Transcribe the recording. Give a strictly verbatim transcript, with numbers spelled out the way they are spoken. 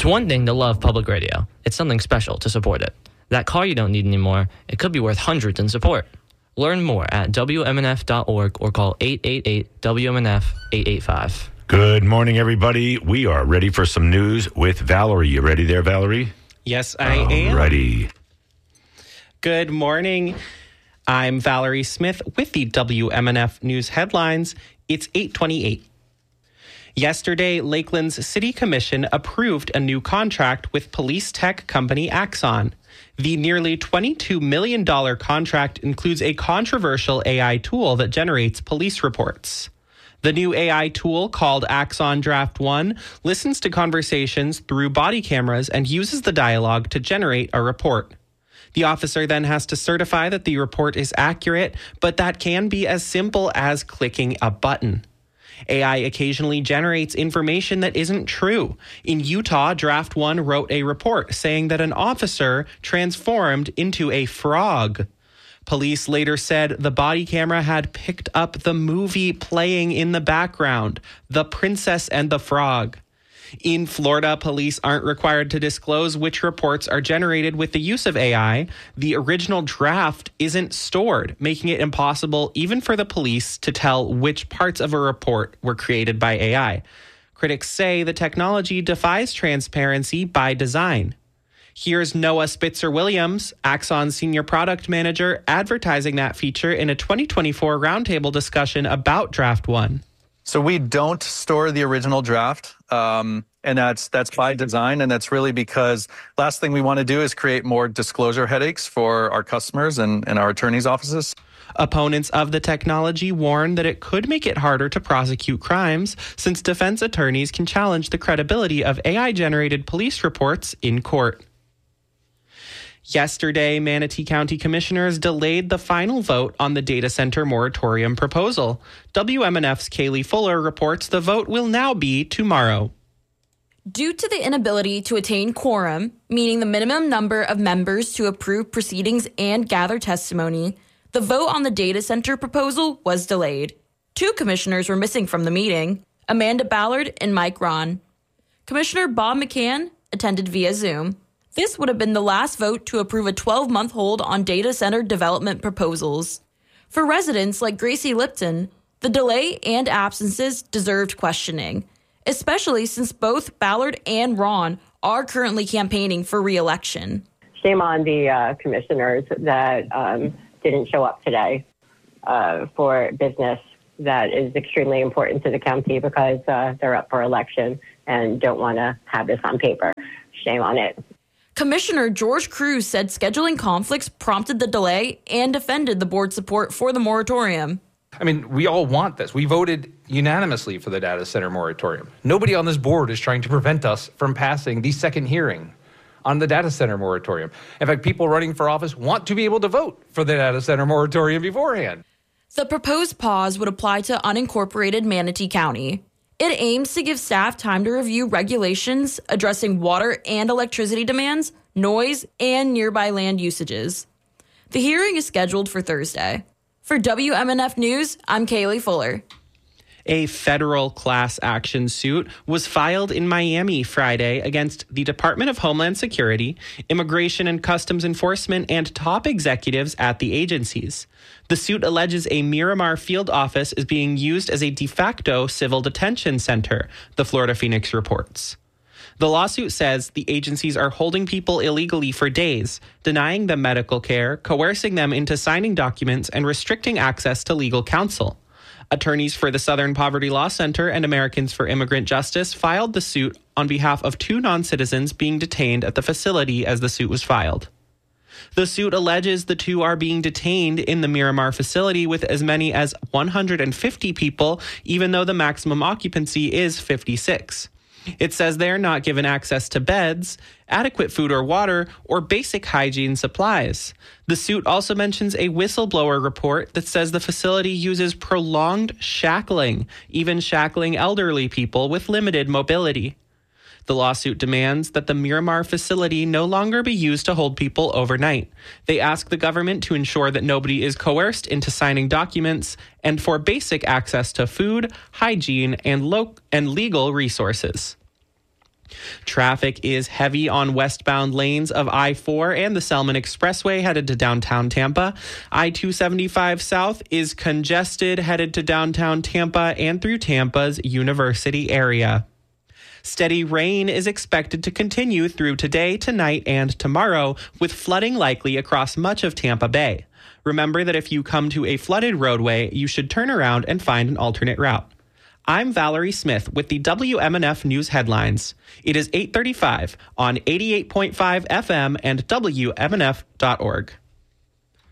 It's one thing to love public radio. It's something special to support it. That car you don't need anymore, it could be worth hundreds in support. Learn more at W M N F dot org or call eight eight eight W M N F eight eight five. Good morning, everybody. We are ready for some news with Valerie. You ready there, Valerie? Yes, I am. Ready. Good morning. I'm Valerie Smith with the W M N F News headlines. It's eight twenty-eight. Yesterday, Lakeland's City Commission approved a new contract with police tech company Axon. The nearly twenty-two million dollars contract includes a controversial A I tool that generates police reports. The new A I tool, called Axon Draft One, listens to conversations through body cameras and uses the dialogue to generate a report. The officer then has to certify that the report is accurate, but that can be as simple as clicking a button. A I occasionally generates information that isn't true. In Utah, Draft One wrote a report saying that an officer transformed into a frog. Police later said the body camera had picked up the movie playing in the background, The Princess and the Frog. In Florida, police aren't required to disclose which reports are generated with the use of A I. The original draft isn't stored, making it impossible even for the police to tell which parts of a report were created by A I. Critics say the technology defies transparency by design. Here's Noah Spitzer-Williams, Axon's senior product manager, advertising that feature in a twenty twenty-four roundtable discussion about Draft One. So we don't store the original draft, um, and that's that's by design, and that's really because last thing we want to do is create more disclosure headaches for our customers and, and our attorneys' offices. Opponents of the technology warn that it could make it harder to prosecute crimes, since defense attorneys can challenge the credibility of A I-generated police reports in court. Yesterday, Manatee County commissioners delayed the final vote on the data center moratorium proposal. W M N F's Kaylee Fuller reports the vote will now be tomorrow. Due to the inability to attain quorum, meaning the minimum number of members to approve proceedings and gather testimony, the vote on the data center proposal was delayed. Two commissioners were missing from the meeting, Amanda Ballard and Mike Ron. Commissioner Bob McCann attended via Zoom. This would have been the last vote to approve a twelve-month hold on data center development proposals. For residents like Gracie Lipton, the delay and absences deserved questioning, especially since both Ballard and Ron are currently campaigning for re-election. Shame on the uh, commissioners that um, didn't show up today uh, for business that is extremely important to the county because uh, they're up for election and don't want to have this on paper. Shame on it. Commissioner George Cruz said scheduling conflicts prompted the delay and defended the board's support for the moratorium. I mean, we all want this. We voted unanimously for the data center moratorium. Nobody on this board is trying to prevent us from passing the second hearing on the data center moratorium. In fact, people running for office want to be able to vote for the data center moratorium beforehand. The proposed pause would apply to unincorporated Manatee County. It aims to give staff time to review regulations addressing water and electricity demands, noise, and nearby land usages. The hearing is scheduled for Thursday. For W M N F News, I'm Kaylee Fuller. A federal class action suit was filed in Miami Friday against the Department of Homeland Security, Immigration and Customs Enforcement, and top executives at the agencies. The suit alleges a Miramar field office is being used as a de facto civil detention center, the Florida Phoenix reports. The lawsuit says the agencies are holding people illegally for days, denying them medical care, coercing them into signing documents, and restricting access to legal counsel. Attorneys for the Southern Poverty Law Center and Americans for Immigrant Justice filed the suit on behalf of two non-citizens being detained at the facility as the suit was filed. The suit alleges the two are being detained in the Miramar facility with as many as one hundred fifty people, even though the maximum occupancy is fifty-six. It says they're not given access to beds, adequate food or water, or basic hygiene supplies. The suit also mentions a whistleblower report that says the facility uses prolonged shackling, even shackling elderly people with limited mobility. The lawsuit demands that the Miramar facility no longer be used to hold people overnight. They ask the government to ensure that nobody is coerced into signing documents and for basic access to food, hygiene, and, lo- and legal resources. Traffic is heavy on westbound lanes of I four and the Selman Expressway headed to downtown Tampa. I two seventy-five South is congested headed to downtown Tampa and through Tampa's University area. Steady rain is expected to continue through today, tonight, and tomorrow, with flooding likely across much of Tampa Bay. Remember that if you come to a flooded roadway, you should turn around and find an alternate route. I'm Valerie Smith with the W M N F News Headlines. It is eight thirty-five on eighty-eight point five F M and W M N F dot org.